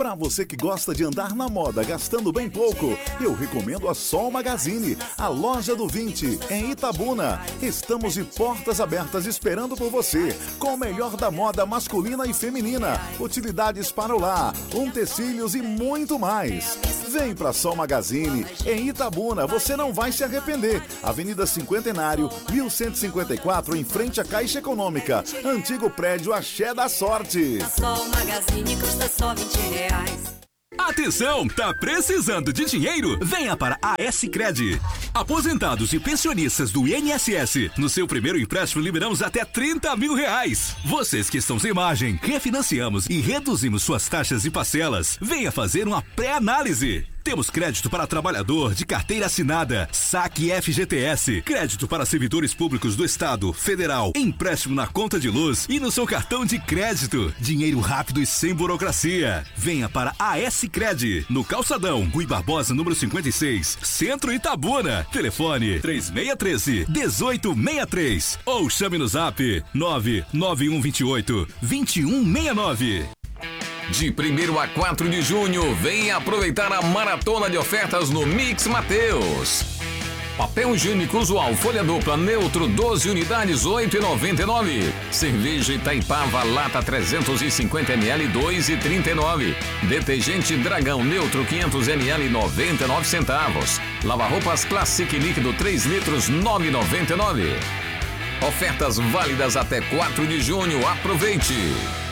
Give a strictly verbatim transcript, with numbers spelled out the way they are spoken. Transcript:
Para você que gosta de andar na moda gastando bem pouco, eu recomendo a Sol Magazine, a loja do vinte, em Itabuna. Estamos de portas abertas esperando por você, com o melhor da moda masculina e feminina, utilidades para o lar, utensílios e muito mais. Vem pra Sol Magazine, em Itabuna, você não vai se arrepender. Avenida Cinquentenário, mil cento e cinquenta e quatro, em frente à Caixa Econômica. Antigo prédio Axé da Sorte. A Sol Magazine custa só vinte reais. Atenção, tá precisando de dinheiro? Venha para a S-Cred. Aposentados e pensionistas do I N S S, no seu primeiro empréstimo liberamos até trinta mil reais. Vocês que estão sem margem, refinanciamos e reduzimos suas taxas e parcelas. Venha fazer uma pré-análise. Temos crédito para trabalhador de carteira assinada, saque F G T S, crédito para servidores públicos do Estado, Federal, empréstimo na conta de luz e no seu cartão de crédito. Dinheiro rápido e sem burocracia. Venha para a S-Cred, no Calçadão, Rui Barbosa, número cinquenta e seis, Centro Itabuna. Telefone três seis um três, um oito seis três ou chame no zap nove nove um dois oito, dois um seis nove. De primeiro a quatro de junho, venha aproveitar a maratona de ofertas no Mix Mateus. Papel higiênico usual folha dupla neutro, doze unidades, oito reais e noventa e nove centavos. Cerveja Itaipava lata trezentos e cinquenta mililitros, dois reais e trinta e nove centavos. Detergente Dragão neutro quinhentos mililitros, noventa e nove centavos. Lava-roupas Classic líquido três litros, nove reais e noventa e nove centavos. Ofertas válidas até quatro de junho. Aproveite!